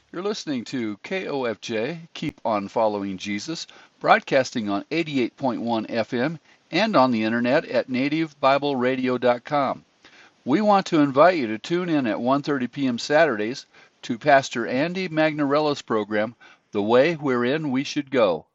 You're listening to KOFJ, Keep on Following Jesus, broadcasting on 88.1 FM and on the internet at nativebibleradio.com. We want to invite you to tune in at 1:30 p.m. Saturdays to Pastor Andy Magnarella's program, The Way Wherein We Should Go.